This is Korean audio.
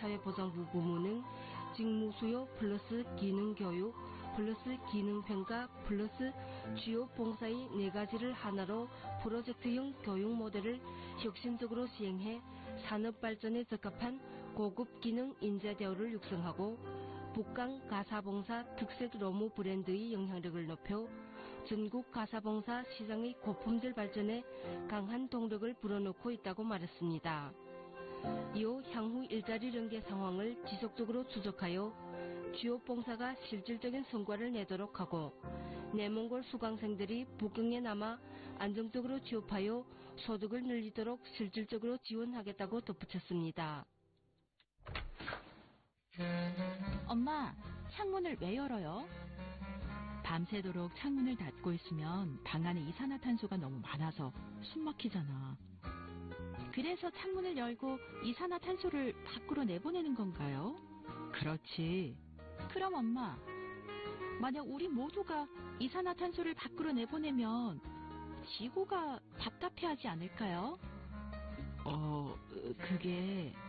사회보장부 부문은 직무수요 플러스 기능교육 플러스 기능평가 플러스 주요 봉사의 4가지를 하나로 프로젝트형 교육 모델을 혁신적으로 시행해 산업발전에 적합한 고급 기능 인재 대우를 육성하고 북강 가사봉사 특색 로무 브랜드의 영향력을 높여 전국 가사봉사 시장의 고품질 발전에 강한 동력을 불어넣고 있다고 말했습니다. 이후 향후 일자리 연계 상황을 지속적으로 추적하여 주요 봉사가 실질적인 성과를 내도록 하고 내몽골 수강생들이 북경에 남아 안정적으로 취업하여 소득을 늘리도록 실질적으로 지원하겠다고 덧붙였습니다. 엄마, 창문을 왜 열어요? 밤새도록 창문을 닫고 있으면 방 안에 이산화탄소가 너무 많아서 숨 막히잖아. 그래서 창문을 열고 이산화탄소를 밖으로 내보내는 건가요? 그렇지. 그럼 엄마, 만약 우리 모두가 이산화탄소를 밖으로 내보내면 지구가 답답해하지 않을까요? 그게...